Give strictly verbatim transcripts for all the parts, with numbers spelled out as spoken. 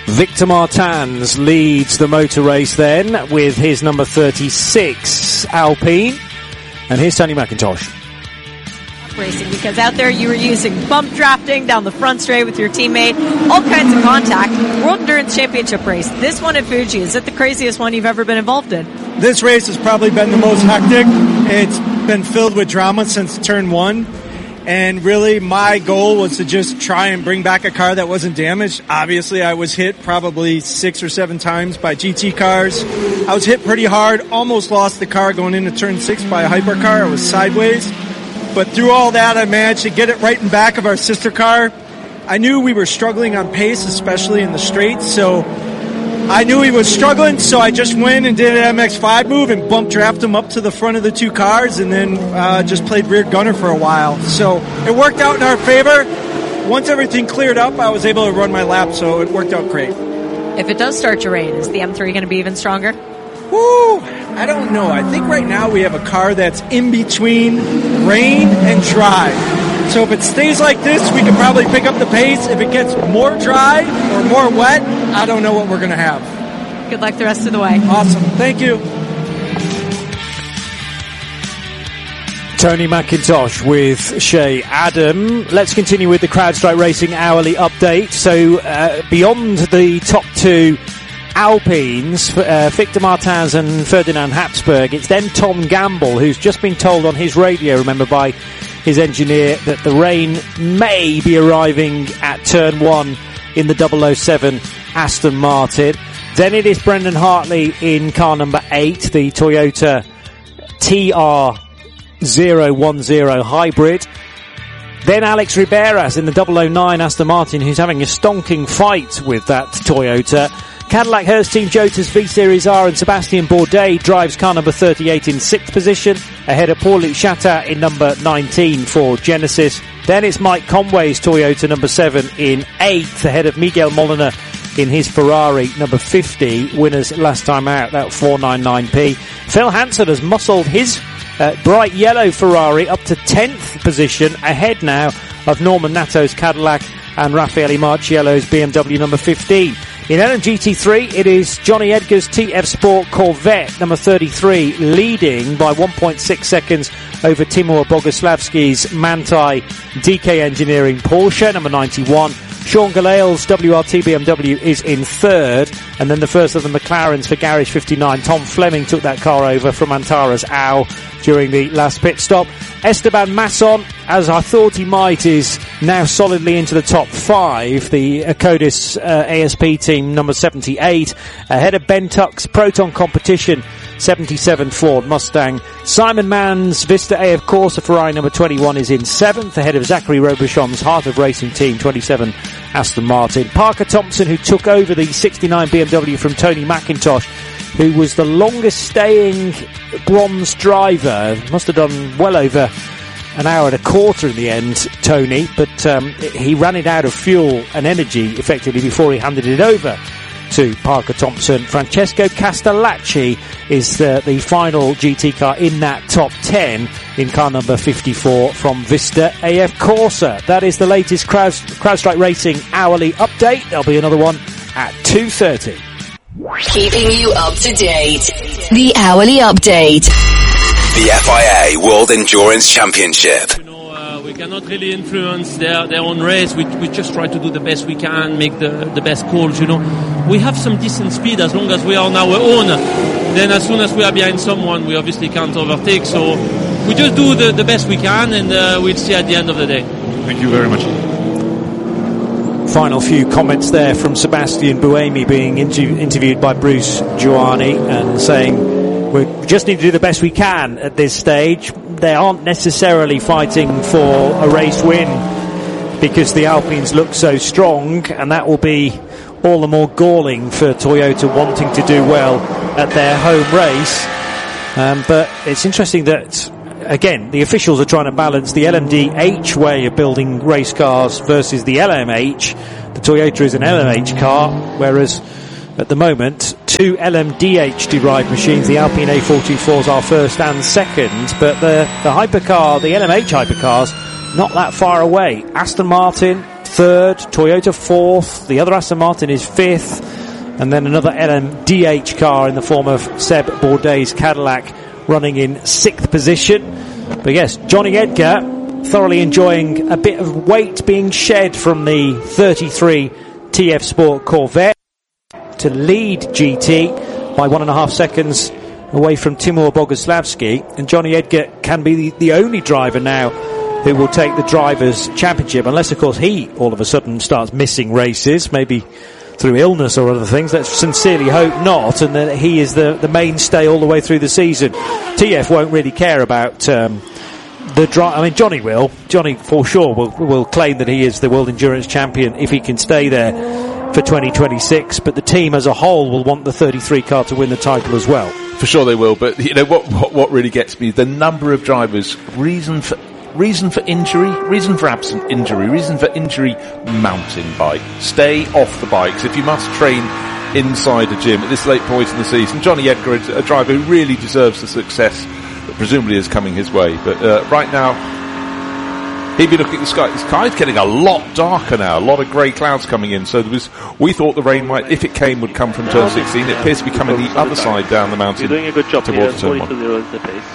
Victor Martins leads the motor race then with his number thirty-six Alpine. And here's Tony McIntosh. Racing, because out there you were using bump drafting down the front straight with your teammate, all kinds of contact. World Endurance Championship race. This one at Fuji, is it the craziest one you've ever been involved in? This race has probably been the most hectic. It's been filled with drama since turn one. And really, my goal was to just try and bring back a car that wasn't damaged. Obviously, I was hit probably six or seven times by G T cars. I was hit pretty hard, almost lost the car going into turn six by a hypercar. I was sideways. But through all that, I managed to get it right in back of our sister car. I knew we were struggling on pace, especially in the straights, so I knew he was struggling, so I just went and did an M X five move and bump drafted him up to the front of the two cars, and then uh, just played rear gunner for a while. So it worked out in our favor. Once everything cleared up, I was able to run my lap, so it worked out great. If it does start to rain, is the M three going to be even stronger? Woo! I don't know. I think right now we have a car that's in between rain and dry. So if it stays like this, we can probably pick up the pace. If it gets more dry or more wet, I don't know what we're going to have. Good luck the rest of the way. Awesome. Thank you. Tony McIntosh with Shea Adam. Let's continue with the CrowdStrike Racing hourly update. So uh, beyond the top two Alpines, uh, Victor Martins and Ferdinand Habsburg, it's then Tom Gamble, who's just been told on his radio, remember, by his engineer, that the rain may be arriving at turn one in the double oh seven Aston Martin. Then it is Brendan Hartley in car number eight, the Toyota T R zero one zero hybrid. Then Alex Riberas in the double oh nine Aston Martin, who's having a stonking fight with that Toyota. Cadillac Hurst Team Jota's V-Series R, and Sebastian Bourdais drives car number thirty-eight in sixth position, ahead of Paul-Luc Chatin in number nineteen for Genesis. Then it's Mike Conway's Toyota number seven in eighth, ahead of Miguel Molina in his Ferrari number fifty. Winners last time out, that four ninety-nine p. Phil Hansen has muscled his uh, bright yellow Ferrari up to tenth position, ahead now of Norman Natto's Cadillac and Raffaele Marciello's B M W number fifteen. In L M G T three, it is Johnny Edgar's T F Sport Corvette number thirty-three, leading by one point six seconds over Timur Boguslavski's Manthey D K Engineering Porsche number ninety-one. Sean Galeal's W R T B M W is in third, and then the first of the McLarens for Garage fifty-nine. Tom Fleming took that car over from Antara's Au during the last pit stop. Esteban Masson, as I thought he might, is now solidly into the top five. The Acodis uh, A S P team number seventy-eight, ahead of Ben Tuck's Proton Competition seventy-seven Ford Mustang. Simon Mann's Vista A F Corsa Ferrari number twenty-one is in seventh, ahead of Zachary Robichon's Heart of Racing team twenty-seven Aston Martin. Parker Thompson, who took over the sixty-nine B M W from Tony McIntosh, who was the longest staying bronze driver, must have done well over an hour and a quarter in the end, Tony, but um, he ran it out of fuel and energy effectively before he handed it over to Parker Thompson. Francesco Castellacci is the, the final G T car in that top ten in car number fifty-four from Vista A F Corsa. That is the latest Crowd, CrowdStrike Racing hourly update. There'll be another one at two thirty. Keeping you up to date. The hourly update. The F I A World Endurance Championship. You know, uh, we cannot really influence their, their own race. We, we just try to do the best we can, make the, the best calls, you know. We have some decent speed as long as we are on our own. Then as soon as we are behind someone, we obviously can't overtake. So we just do the, the best we can, and uh, we'll see at the end of the day. Thank you very much. Final few comments there from Sebastian Buemi being inter- interviewed by Bruce Giuani and saying we just need to do the best we can at this stage. They aren't necessarily fighting for a race win because the Alpines look so strong, and that will be all the more galling for Toyota wanting to do well at their home race. Um, but it's interesting that, again, the officials are trying to balance the L M D H way of building race cars versus the L M H. The Toyota is an L M H car, whereas at the moment, two L M D H derived machines, the Alpine A four twenty-fours are first and second, but the, the hypercar, the L M H hypercars, not that far away. Aston Martin, third, Toyota fourth, the other Aston Martin is fifth, and then another L M D H car in the form of Seb Bourdais' Cadillac running in sixth position. But yes, Johnny Edgar thoroughly enjoying a bit of weight being shed from the thirty-three T F Sport Corvette to lead G T by one and a half seconds away from Timur Boguslavski, and Johnny Edgar can be the, the only driver now who will take the Drivers' Championship, unless of course he all of a sudden starts missing races, maybe through illness or other things. Let's sincerely hope not, and that he is the, the mainstay all the way through the season. T F won't really care about um, the drive. I mean, Johnny will. Johnny for sure will, will claim that he is the World Endurance Champion if he can stay there for twenty twenty-six, but the team as a whole will want the thirty-three car to win the title as well. For sure they will, but you know what, what, what really gets me, the number of drivers, reason for Reason for injury, reason for absent injury, reason for injury, mountain bike. Stay off the bikes if you must train inside a gym at this late point in the season. Johnny Edgar is a driver who really deserves the success that presumably is coming his way. But uh, right now, he'd be looking at the sky. The sky's getting a lot darker now, a lot of grey clouds coming in. So there was, we thought the rain might, if it came, would come from turn sixteen. It appears to be coming the other side down the mountain. You're doing a good job here, towards turn forty-two is the pace.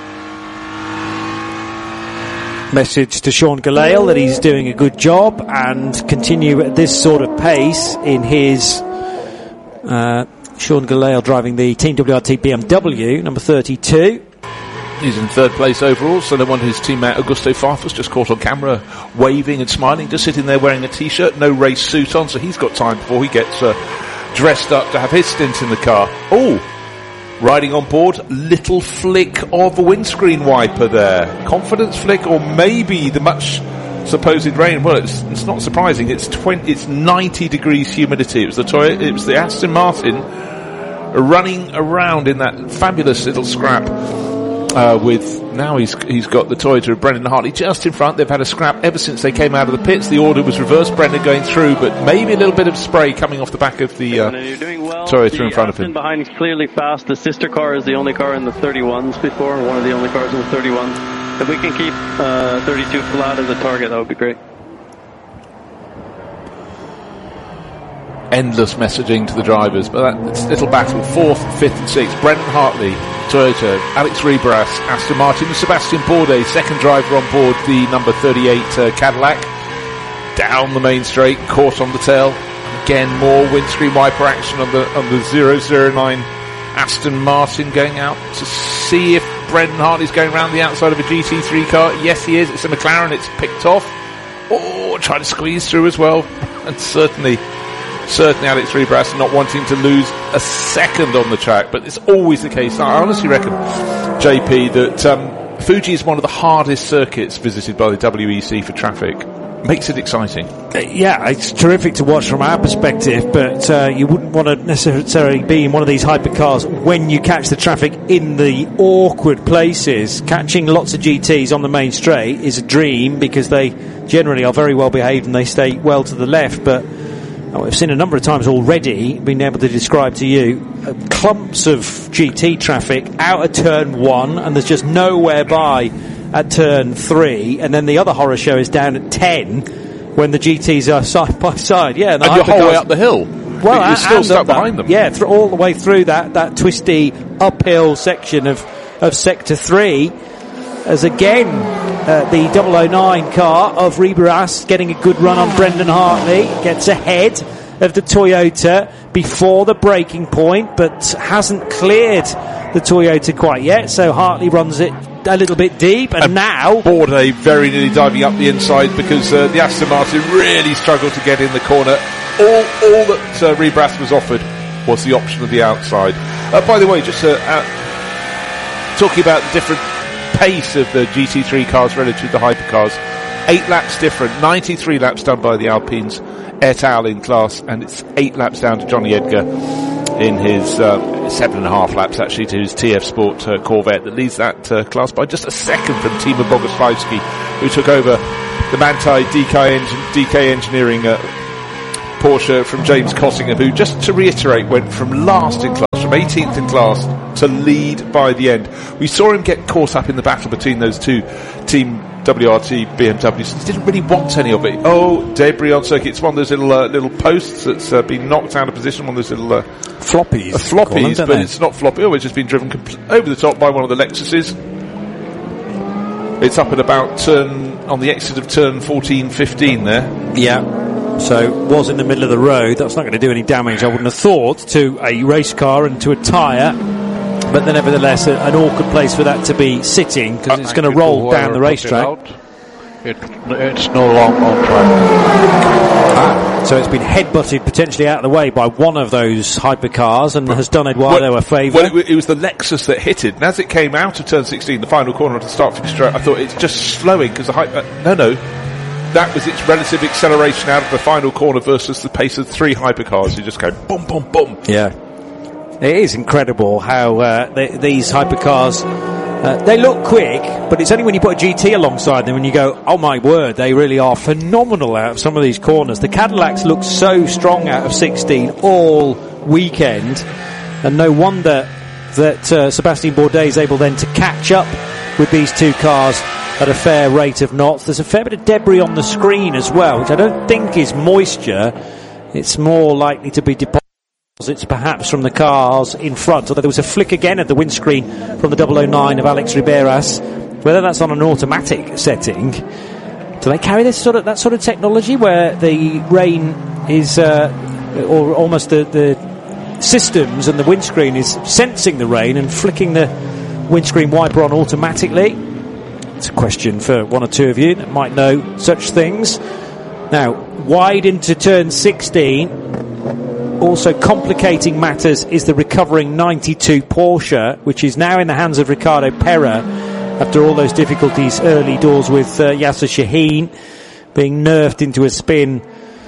Message to Sean Gelael that he's doing a good job and continue at this sort of pace in his uh, Sean Gelael driving the Team W R T B M W number thirty-two. He's in third place overall, so no wonder his teammate Augusto Farfus just caught on camera waving and smiling, just sitting there wearing a t-shirt, no race suit on, so he's got time before he gets uh, dressed up to have his stint in the car. Oh, riding on board, little flick of a windscreen wiper there. Confidence flick, or maybe the much supposed rain. Well, it's, it's not surprising. It's twenty, it's ninety degrees humidity. It was the Toyota, it was the Aston Martin running around in that fabulous little scrap. Uh, with now he's he's got the Toyota of Brendan Hartley just in front. They've had a scrap ever since they came out of the pits. The order was reversed. Brendan going through, but maybe a little bit of spray coming off the back of the uh, you're doing well. Toyota in front of him. Behind is clearly fast. The sister car is the only car in the thirty-ones before, one of the only cars in the thirty-ones. If we can keep uh, thirty-two flat as a target, that would be great. Endless messaging to the drivers, but that little battle, fourth, fifth and sixth. Brendan Hartley, Toyota, Alex Riberas, Aston Martin, Sebastian Bourdais, second driver on board the number thirty-eight uh, Cadillac, down the main straight, caught on the tail. Again, more windscreen wiper action on the on the zero zero nine Aston Martin, going out to see if Brendan Hartley's going around the outside of a G T three car. Yes, he is. It's a McLaren. It's picked off. Oh, trying to squeeze through as well, and certainly. Certainly Alex Riberas not wanting to lose a second on the track, but it's always the case. I honestly reckon, J P, that um, Fuji is one of the hardest circuits visited by the W E C for traffic. Makes it exciting. Uh, yeah, it's terrific to watch from our perspective, but uh, you wouldn't want to necessarily be in one of these hypercars when you catch the traffic in the awkward places. Catching lots of G Ts on the main straight is a dream because they generally are very well behaved and they stay well to the left, but we've seen a number of times already, been able to describe to you, uh, clumps of G T traffic out at turn one, and there's just nowhere by at turn three, and then the other horror show is down at ten when the G Ts are side by side. Yeah, and, and you're whole way up the hill. Well, you're and, still and stuck behind them. Yeah, th- all the way through that, that twisty uphill section of, of sector three, as again uh, the double oh nine car of Riberas getting a good run on Brendan Hartley, gets ahead of the Toyota before the braking point, but hasn't cleared the Toyota quite yet, so Hartley runs it a little bit deep, and, and now Bourdais very nearly diving up the inside because uh, the Aston Martin really struggled to get in the corner. All, all that uh, Riberas was offered was the option of the outside. Uh, by the way, just uh, uh, talking about the different pace of the G T three cars relative to the hypercars, eight laps different, ninety-three laps done by the Alpines et al. In class, and it's eight laps down to Johnny Edgar in his uh, seven and a half laps actually to his T F Sport uh, Corvette that leads that uh, class by just a second from Timur Boguslavski, who took over the Manthey D K, engin- D K Engineering uh, Porsche from James Cottingham, who, just to reiterate, went from last in class, from eighteenth in class to lead by the end. We saw him get caught up in the battle between those two team W R T B M W said he didn't really want any of it. Oh, debris on circuit. It's one of those little uh, little posts that's uh, been knocked out of position, one of those little uh, floppies. Uh, floppies, them, but they? it's not floppy. Oh, it's just been driven compl- over the top by one of the Lexuses. It's up at about turn, on the exit of turn fourteen fifteen there. Yeah. So, was in the middle of the road. That's not going to do any damage, I wouldn't have thought, to a race car and to a tyre. But then, nevertheless, a, an awkward place for that to be sitting, because uh, it's going to roll down the racetrack. It, it's no longer on track. Ah, so it's been headbutted potentially out of the way by one of those hypercars and but has done Eduardo well, a favour. Well, it, it was the Lexus that hit it, and as it came out of turn sixteen, the final corner of the start finish straight, I thought it's just slowing because the hyper. Uh, no, no. That was its relative acceleration out of the final corner versus the pace of three hypercars. You just go boom, boom, boom. Yeah. It is incredible how uh, they, these hypercars, uh, they look quick, but it's only when you put a G T alongside them and you go, oh my word, they really are phenomenal out of some of these corners. The Cadillacs look so strong out of sixteen all weekend, and no wonder that uh, Sébastien Bourdais is able then to catch up with these two cars at a fair rate of knots. There's a fair bit of debris on the screen as well, which I don't think is moisture. It's more likely to be deposits perhaps from the cars in front, although there was a flick again at the windscreen from the double oh nine of Alex Riberas. Whether that's on an automatic setting, do they carry this sort of that sort of technology where the rain is uh, or almost the, the systems and the windscreen is sensing the rain and flicking the windscreen wiper on automatically? It's a question for one or two of you that might know such things. Now, wide into turn sixteen. Also complicating matters is the recovering ninety-two Porsche, which is now in the hands of Ricardo Pera after all those difficulties early doors with uh, Yasser Shaheen being nerfed into a spin.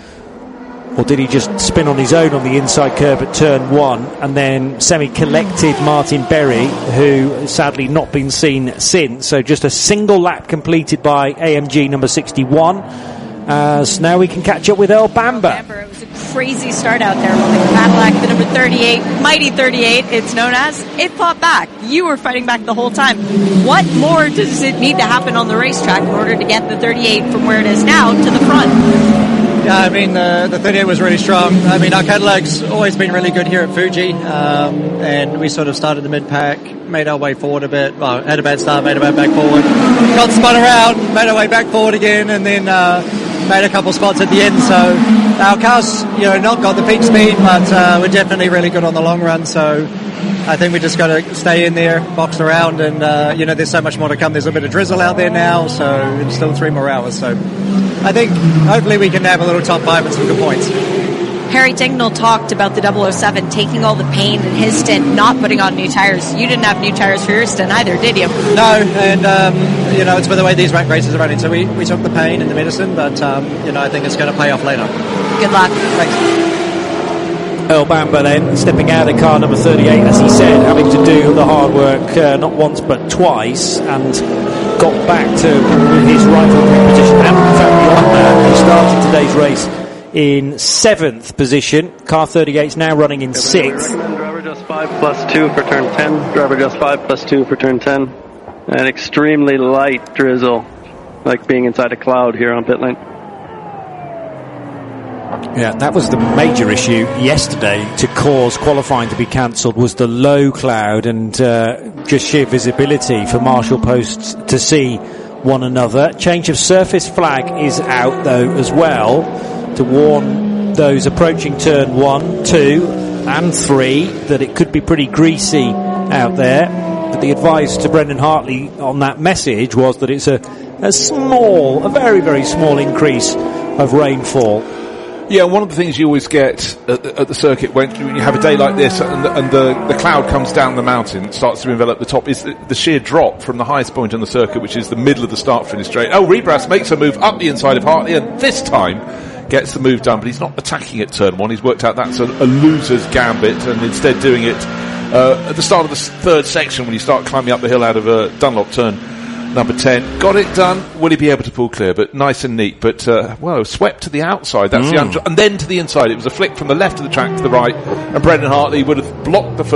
Or did he just spin on his own on the inside curve at turn one and then semi-collected Martin Berry, who sadly not been seen since. So just a single lap completed by A M G number sixty-one. As now we can catch up with Earl Bamber. Bamber. It was a crazy start out there on the Cadillac, the number thirty-eight, Mighty thirty-eight, it's known as. It fought back. You were fighting back the whole time. What more does it need to happen on the racetrack in order to get the thirty-eight from where it is now to the front? Yeah, I mean, uh, the thirty-eight was really strong. I mean, our Cadillac's always been really good here at Fuji, um, and we sort of started the mid-pack, made our way forward a bit, well, had a bad start, made our way back forward, got spun around, made our way back forward again, and then uh, made a couple spots at the end. So our cars, you know, not got the peak speed, but uh, we're definitely really good on the long run. So I think we just got to stay in there, box around, and uh, you know, there's so much more to come. There's a bit of drizzle out there now, so it's still three more hours. So I think hopefully we can have a little top five and some good points. Harry Dignall talked about the double oh seven taking all the pain in his stint, not putting on new tires. You didn't have new tires for your stint either, did you? No, and um, you know, it's by the way these rack races are running. So we, we took the pain and the medicine, but um, you know, I think it's going to pay off later. Good luck. Thanks. Earl Bamber then stepping out of car number thirty-eight, as he said, having to do the hard work uh, not once but twice, and got back to his rightful position, and in fact beyond that. He started today's race in seventh position. Car thirty-eight is now running in sixth. Driver just five plus two for turn ten. Driver just five plus two for turn ten. An extremely light drizzle, like being inside a cloud here on pit lane. Yeah, that was the major issue yesterday to cause qualifying to be cancelled, was the low cloud and uh, just sheer visibility for marshal posts to see one another. Change of surface flag is out though as well to warn those approaching turn one, two and three that it could be pretty greasy out there. But the advice to Brendan Hartley on that message was that it's a, a small, a very, very small increase of rainfall. Yeah, one of the things you always get at the, at the circuit when you have a day like this and, the, and the, the cloud comes down the mountain, starts to envelop the top, is the, the sheer drop from the highest point on the circuit, which is the middle of the start-finish straight. Oh, Riberas makes a move up the inside of Hartley, and this time gets the move done, but he's not attacking at turn one. He's worked out that's a, a loser's gambit, and instead doing it uh, at the start of the third section when you start climbing up the hill out of uh, Dunlop turn number ten. Got it done. Will he be able to pull clear? But nice and neat. But, uh, well, swept to the outside. That's mm. the un- and then to the inside. It was a flick from the left of the track to the right. And Brendan Hartley would have blocked the first